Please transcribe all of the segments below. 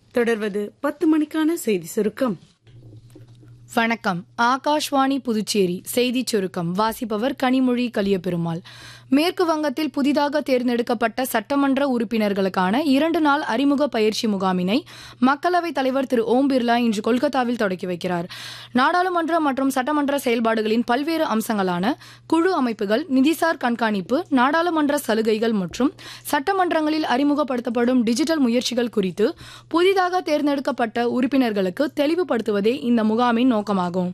தொடர்வது 10 மணிக்கான செய்தி சுருக்கம். வணக்கம். ஆகாஷ்வாணி புதுச்சேரி செய்திச் சுருக்கம் வாசிப்பவர் கனிமொழி கலியபெருமாள். மேற்கு வங்கத்தில் புதிதாக தேர்ந்தெடுக்கப்பட்ட சட்டமன்ற உறுப்பினர்களுக்கான 2 நாள் அறிமுக பயிற்சி முகாமினை மக்களவைத் தலைவர் திரு ஓம் பிர்லா இன்று கொல்கத்தாவில் தொடக்கி வைக்கிறார். நாடாளுமன்ற மற்றும் சட்டமன்ற செயல்பாடுகளின் பல்வேறு அம்சங்களான குழு அமைப்புகள், நிதிசார் கண்காணிப்பு, நாடாளுமன்ற சலுகைகள் மற்றும் சட்டமன்றங்களில் அறிமுகப்படுத்தப்படும் டிஜிட்டல் முயற்சிகள் குறித்து புதிதாக தேர்ந்தெடுக்கப்பட்ட உறுப்பினர்களுக்கு தெளிவுபடுத்துவதே இந்த முகாமின் நோக்கமாகும்.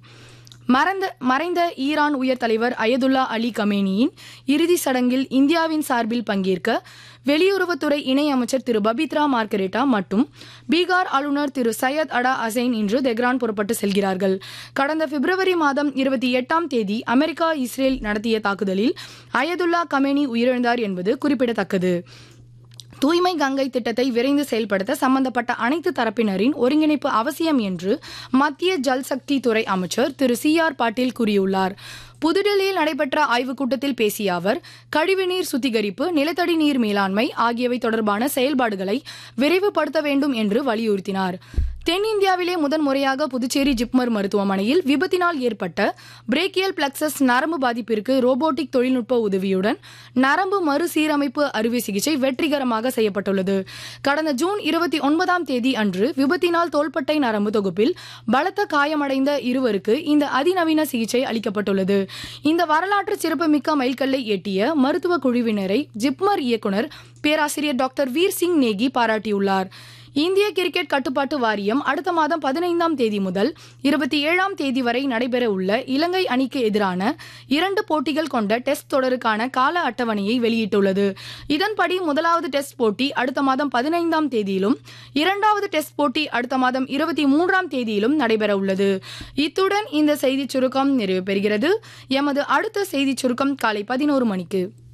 மறைந்த ஈரான் உயர் தலைவர் அயதுல்லா அலி கமேனியின் இறுதி சடங்கில் இந்தியாவின் சார்பில் பங்கேற்க வெளியுறவுத்துறை இணையமைச்சர் திரு பபித்ரா மார்கரெட்டா மற்றும் பீகார் ஆளுநர் திரு சையத் அடா அசைன் இன்று தெஹ்ரான் புறப்பட்டு செல்கிறார்கள். கடந்த பிப்ரவரி மாதம் 28ஆம் தேதி அமெரிக்கா இஸ்ரேல் நடத்திய தாக்குதலில் அயதுல்லா கமேனி உயிரிழந்தார் என்பது குறிப்பிடத்தக்கது. தூய்மை கங்கை திட்டத்தை விரைந்து செயல்படுத்த சம்பந்தப்பட்ட அனைத்து தரப்பினரின் ஒருங்கிணைப்பு அவசியம் என்று மத்திய ஜல்சக்தி துறை அமைச்சர் திரு CR பாட்டீல் கூறியுள்ளார். புதுடெல்லியில் நடைபெற்ற ஆய்வுக் கூட்டத்தில் பேசிய அவர், கழிவுநீர் சுத்திகரிப்பு, நிலத்தடி நீர் மேலாண்மை ஆகியவை தொடர்பான செயல்பாடுகளை விரைவுபடுத்த வேண்டும் என்று வலியுறுத்தினார். தென்னிந்தியாவிலே முதன்முறையாக புதுச்சேரி ஜிப்மர் மருத்துவமனையில் விபத்தினால் ஏற்பட்ட பிரேக்கியல் பிளக்சஸ் நரம்பு பாதிப்பிற்கு ரோபோட்டிக் தொழில்நுட்ப உதவியுடன் நரம்பு மறுசீரமைப்பு அறுவை சிகிச்சை வெற்றிகரமாக செய்யப்பட்டுள்ளது. கடந்த ஜூன் 29ஆம் தேதி அன்று விபத்தினால் தோள்பட்டை நரம்பு தொகுப்பில் பலத்த காயமடைந்த இருவருக்கு இந்த அதிநவீன சிகிச்சை அளிக்கப்பட்டுள்ளது. இந்த வரலாற்று சிறப்புமிக்க மைல்கல்லை எட்டிய மருத்துவ குழுவினரை ஜிப்மர் இயக்குநர் பேராசிரியர் டாக்டர் வீர் சிங் நேகி பாராட்டியுள்ளார். இந்திய கிரிக்கெட் கட்டுப்பாட்டு வாரியம் அடுத்த மாதம் 15ஆம் தேதி முதல் 27ஆம் தேதி வரை நடைபெற உள்ள இலங்கை அணிக்கு எதிரான 2 போட்டிகள் கொண்ட டெஸ்ட் தொடருக்கான கால அட்டவணையை வெளியிட்டுள்ளது. இதன்படி முதலாவது டெஸ்ட் போட்டி அடுத்த மாதம் 15ஆம் தேதியிலும், இரண்டாவது டெஸ்ட் போட்டி அடுத்த மாதம் 23ஆம் தேதியிலும் நடைபெற உள்ளது. இத்துடன் இந்த செய்திச் சுருக்கம் நிறைவு பெறுகிறது. எமது அடுத்த செய்திச் சுருக்கம் காலை 11 மணிக்கு.